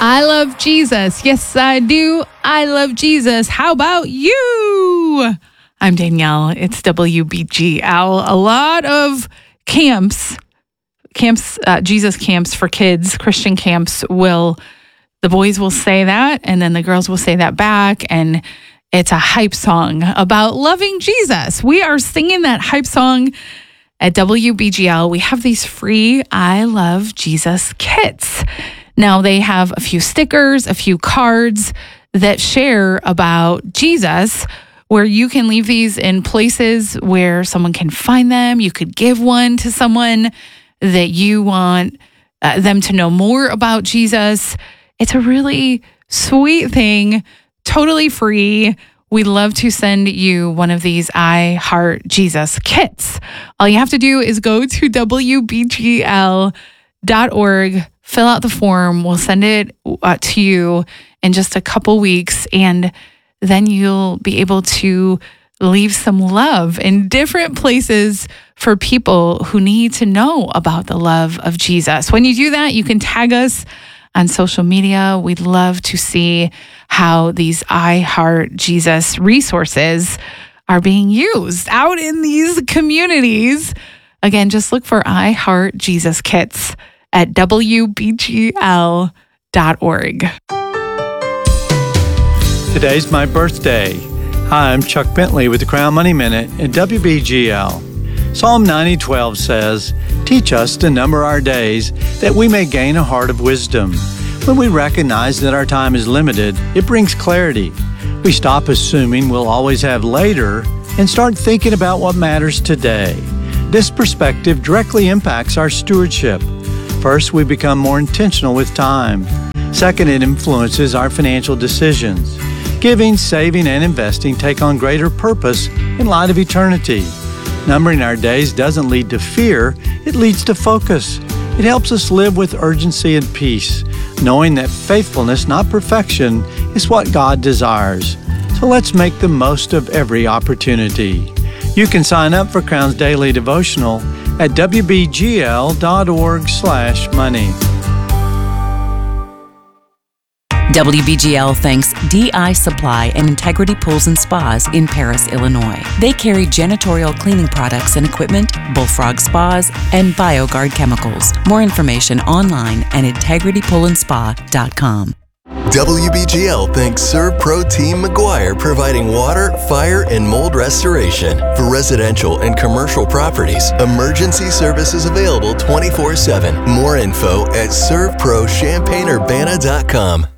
I love Jesus. Yes, I do. I love Jesus. How about you? I'm Danielle. It's WBGL. A lot of camps, Jesus camps for kids, Christian camps the boys will say that, and then the girls will say that back, and it's a hype song about loving Jesus. We are singing that hype song at WBGL. We have these free I Love Jesus kits. Now, they have a few stickers, a few cards that share about Jesus, where you can leave these in places where someone can find them. You could give one to someone that you want them to know more about Jesus. It's a really sweet thing, totally free. We'd love to send you one of these I Heart Jesus kits. All you have to do is go to WBGL.org, fill out the form. We'll send it to you in just a couple weeks, and then you'll be able to leave some love in different places for people who need to know about the love of Jesus. When you do that, you can tag us on social media. We'd love to see how these I Heart Jesus resources are being used out in these communities. Again, just look for I Heart Jesus kits at WBGL.org. Today's my birthday. Hi, I'm Chuck Bentley with the Crown Money Minute at WBGL. Psalm 90:12 says, "Teach us to number our days, that we may gain a heart of wisdom." When we recognize that our time is limited, it brings clarity. We stop assuming we'll always have later and start thinking about what matters today. This perspective directly impacts our stewardship. First, we become more intentional with time. Second, it influences our financial decisions. Giving, saving, and investing take on greater purpose in light of eternity. Numbering our days doesn't lead to fear, it leads to focus. It helps us live with urgency and peace, knowing that faithfulness, not perfection, is what God desires. So let's make the most of every opportunity. You can sign up for Crown's Daily Devotional at WBGL.org/money. WBGL thanks DI Supply and Integrity Pools and Spas in Paris, Illinois. They carry janitorial cleaning products and equipment, Bullfrog Spas, and BioGuard chemicals. More information online at integritypoolandspa.com. WBGL thanks ServPro Team McGuire, providing water, fire, and mold restoration. For residential and commercial properties, emergency services available 24/7. More info at servprochampagneUrbana.com.